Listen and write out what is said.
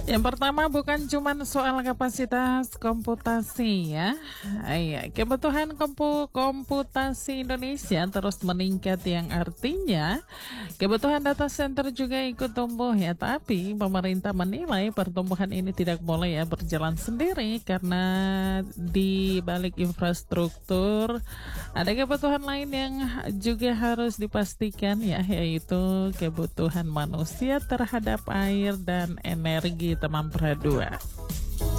Yang pertama bukan cuman soal kapasitas komputasi ya. Iya, kebutuhan komputasi Indonesia terus meningkat yang artinya kebutuhan data center juga ikut tumbuh ya. Tapi pemerintah menilai pertumbuhan ini tidak boleh ya berjalan sendiri karena di balik infrastruktur ada kebutuhan lain yang juga harus dipastikan ya, yaitu kebutuhan manusia terhadap air dan energi teman perdua.